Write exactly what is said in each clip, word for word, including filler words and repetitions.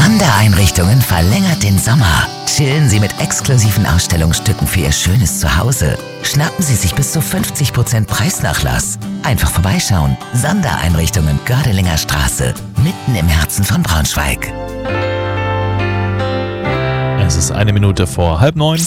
Sondereinrichtungen verlängert den Sommer. Chillen Sie mit exklusiven Ausstellungsstücken für Ihr schönes Zuhause. Schnappen Sie sich bis zu fünfzig Prozent Preisnachlass. Einfach vorbeischauen. Sondereinrichtungen Gördelinger Straße, mitten im Herzen von Braunschweig. Es ist eine Minute vor halb neun.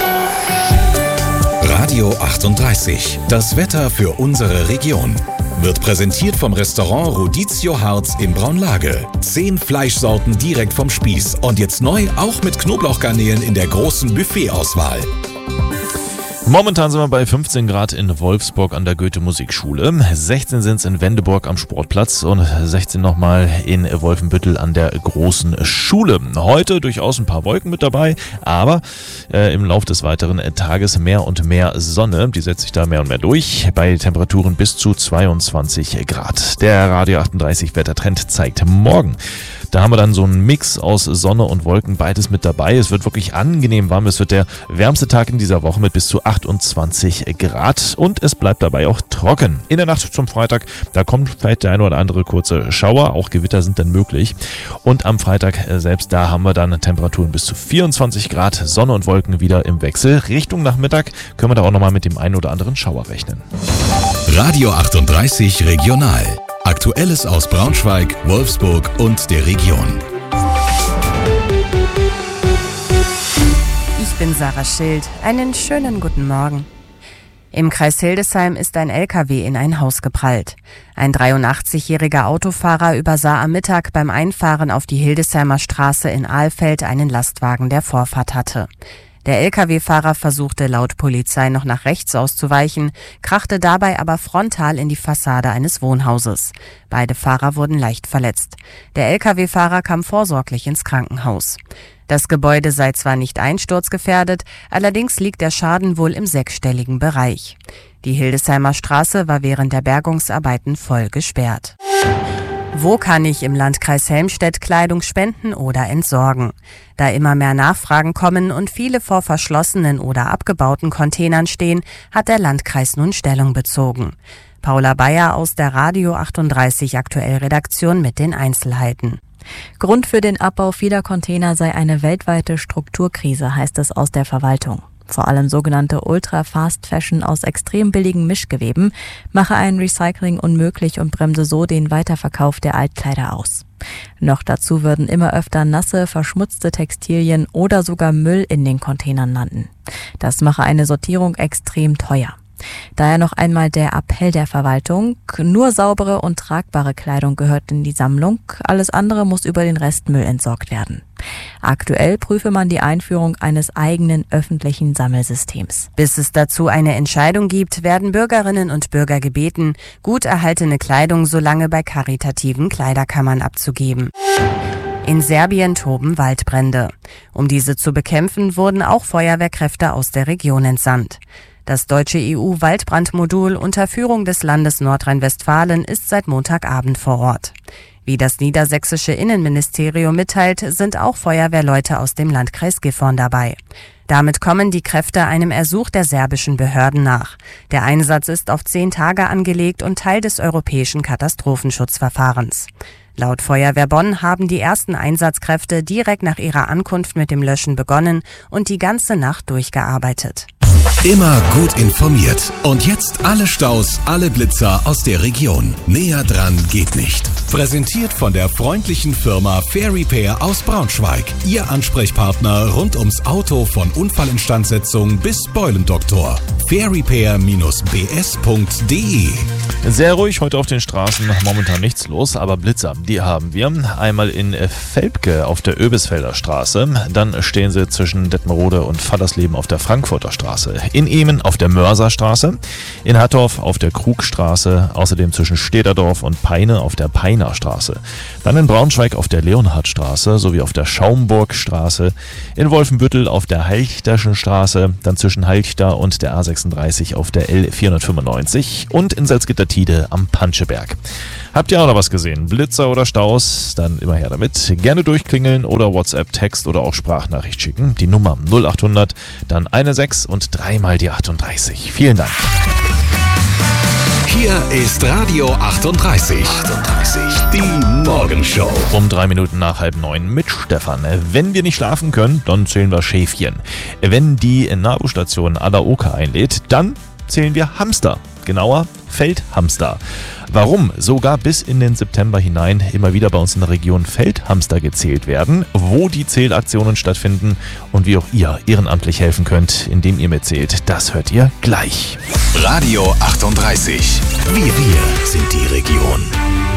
Radio achtunddreißig, das Wetter für unsere Region. Wird präsentiert vom Restaurant Rodizio Harz in Braunlage. Zehn Fleischsorten direkt vom Spieß und jetzt neu auch mit Knoblauchgarnelen in der großen Buffetauswahl. Momentan sind wir bei fünfzehn Grad in Wolfsburg an der Goethe-Musikschule. sechzehn sind es in Wendeburg am Sportplatz und sechzehn nochmal in Wolfenbüttel an der großen Schule. Heute durchaus ein paar Wolken mit dabei, aber äh, im Laufe des weiteren Tages mehr und mehr Sonne. Die setzt sich da mehr und mehr durch bei Temperaturen bis zu zweiundzwanzig Grad. Der Radio achtunddreißig Wettertrend zeigt morgen. Da haben wir dann so einen Mix aus Sonne und Wolken, beides mit dabei. Es wird wirklich angenehm warm. Es wird der wärmste Tag in dieser Woche mit bis zu achtundzwanzig Grad und es bleibt dabei auch trocken. In der Nacht zum Freitag, da kommt vielleicht der eine oder andere kurze Schauer, auch Gewitter sind dann möglich. Und am Freitag selbst, da haben wir dann Temperaturen bis zu vierundzwanzig Grad, Sonne und Wolken wieder im Wechsel. Richtung Nachmittag können wir da auch nochmal mit dem einen oder anderen Schauer rechnen. Radio achtunddreißig Regional. Aktuelles aus Braunschweig, Wolfsburg und der Region. Ich bin Sarah Schild. Einen schönen guten Morgen. Im Kreis Hildesheim ist ein L K W in ein Haus geprallt. Ein dreiundachtzigjähriger Autofahrer übersah am Mittag beim Einfahren auf die Hildesheimer Straße in Ahlfeld einen Lastwagen, der Vorfahrt hatte. Der L K W-Fahrer versuchte laut Polizei noch nach rechts auszuweichen, krachte dabei aber frontal in die Fassade eines Wohnhauses. Beide Fahrer wurden leicht verletzt. Der L K W-Fahrer kam vorsorglich ins Krankenhaus. Das Gebäude sei zwar nicht einsturzgefährdet, allerdings liegt der Schaden wohl im sechsstelligen Bereich. Die Hildesheimer Straße war während der Bergungsarbeiten voll gesperrt. Wo kann ich im Landkreis Helmstedt Kleidung spenden oder entsorgen? Da immer mehr Nachfragen kommen und viele vor verschlossenen oder abgebauten Containern stehen, hat der Landkreis nun Stellung bezogen. Paula Bayer aus der Radio achtunddreißig Aktuell Redaktion mit den Einzelheiten. Grund für den Abbau vieler Container sei eine weltweite Strukturkrise, heißt es aus der Verwaltung. Vor allem sogenannte Ultra-Fast-Fashion aus extrem billigen Mischgeweben mache ein Recycling unmöglich und bremse so den Weiterverkauf der Altkleider aus. Noch dazu würden immer öfter nasse, verschmutzte Textilien oder sogar Müll in den Containern landen. Das mache eine Sortierung extrem teuer. Daher noch einmal der Appell der Verwaltung: Nur saubere und tragbare Kleidung gehört in die Sammlung, alles andere muss über den Restmüll entsorgt werden. Aktuell prüfe man die Einführung eines eigenen öffentlichen Sammelsystems. Bis es dazu eine Entscheidung gibt, werden Bürgerinnen und Bürger gebeten, gut erhaltene Kleidung so lange bei karitativen Kleiderkammern abzugeben. In Serbien toben Waldbrände. Um diese zu bekämpfen, wurden auch Feuerwehrkräfte aus der Region entsandt. Das deutsche E U-Waldbrandmodul unter Führung des Landes Nordrhein-Westfalen ist seit Montagabend vor Ort. Wie das niedersächsische Innenministerium mitteilt, sind auch Feuerwehrleute aus dem Landkreis Gifhorn dabei. Damit kommen die Kräfte einem Ersuch der serbischen Behörden nach. Der Einsatz ist auf zehn Tage angelegt und Teil des europäischen Katastrophenschutzverfahrens. Laut Feuerwehr Bonn haben die ersten Einsatzkräfte direkt nach ihrer Ankunft mit dem Löschen begonnen und die ganze Nacht durchgearbeitet. Immer gut informiert. Und jetzt alle Staus, alle Blitzer aus der Region. Näher dran geht nicht. Präsentiert von der freundlichen Firma Fair Repair aus Braunschweig. Ihr Ansprechpartner rund ums Auto von Unfallinstandsetzung bis Beulendoktor. fair repair Bindestrich b s punkt d e. Sehr ruhig heute auf den Straßen, momentan nichts los, aber Blitzer, die haben wir. Einmal in Velpke auf der Oebisfelder Straße, dann stehen sie zwischen Detmerode und Fallersleben auf der Frankfurter Straße, in Ehmen auf der Mörserstraße, in Hattorf auf der Krugstraße, außerdem zwischen Stederdorf und Peine auf der Peiner Straße, dann in Braunschweig auf der Leonhardstraße sowie auf der Schaumburgstraße, in Wolfenbüttel auf der Halchterschen Straße, dann zwischen Halchter und der A sechsunddreißig auf der L vierhundertfünfundneunzig und in Salzgitter-Tide am Panscheberg. Habt ihr auch noch was gesehen? Blitzer oder Staus? Dann immer her damit. Gerne durchklingeln oder WhatsApp, Text oder auch Sprachnachricht schicken. Die Nummer null achthundert, dann eine sechs und dreimal die achtunddreißig. Vielen Dank. Hier ist Radio achtunddreißig. achtunddreißig. Die Morgenshow. Um drei Minuten nach halb neun mit Stefan. Wenn wir nicht schlafen können, dann zählen wir Schäfchen. Wenn die Nabu-Station Adaoka einlädt, dann zählen wir Hamster. Genauer, Feldhamster. Warum sogar bis in den September hinein immer wieder bei uns in der Region Feldhamster gezählt werden, wo die Zählaktionen stattfinden und wie auch ihr ehrenamtlich helfen könnt, indem ihr mitzählt, das hört ihr gleich. Radio achtunddreißig. Wir, wir sind die Region.